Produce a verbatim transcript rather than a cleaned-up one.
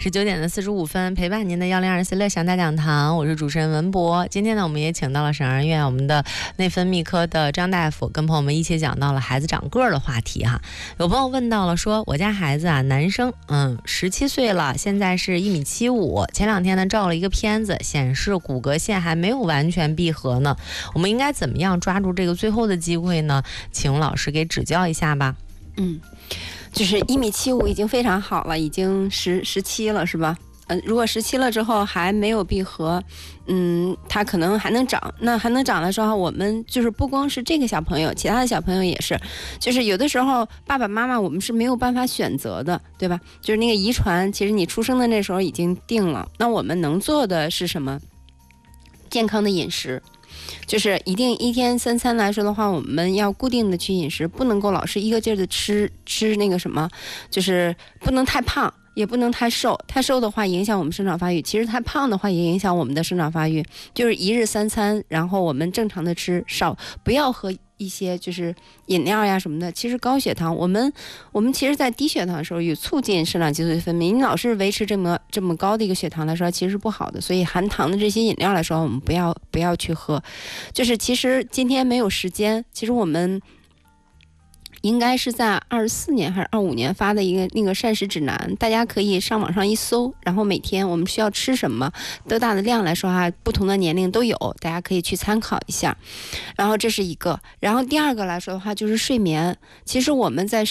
是九点的四十五分，陪伴您的幺零二四乐享大讲堂，我是主持人文博。今天呢，我们也请到了省二院我们的内分泌科的张大夫，跟朋友们一起讲到了孩子长个儿的话题哈。有朋友问到了说，我家孩子啊，男生，嗯，十七岁了，现在是一米七五，前两天呢照了一个片子，显示骨骼线还没有完全闭合呢，我们应该怎么样抓住这个最后的机会呢？请老师给指教一下吧。 嗯，就是一米七五已经非常好了，已经十十七了，是吧？嗯、呃，如果十七了之后还没有闭合，嗯，它可能还能长。那还能长的时候，我们就是不光是这个小朋友，其他的小朋友也是，就是有的时候爸爸妈妈我们是没有办法选择的，对吧？就是那个遗传，其实你出生的那时候已经定了。那我们能做的是什么？健康的饮食。就是一定一天三餐来说的话，我们要固定的去饮食，不能够老是一个劲儿的吃吃那个什么，就是不能太胖，也不能太瘦。太瘦的话影响我们生长发育，其实太胖的话也影响我们的生长发育。就是一日三餐，然后我们正常的吃，少不要喝一些就是饮料呀什么的。其实高血糖，我们我们其实在低血糖的时候有促进生长激素的分泌，你老是维持这么这么高的一个血糖来说，其实是不好的。所以含糖的这些饮料来说，我们不要不要去喝。就是其实今天没有时间，其实我们应该是在二十四年还是二五年发的一个那个膳食指南，大家可以上网上一搜，然后每天我们需要吃什么，多大的量来说哈，不同的年龄都有，大家可以去参考一下。然后这是一个，然后第二个来说的话就是睡眠。其实我们在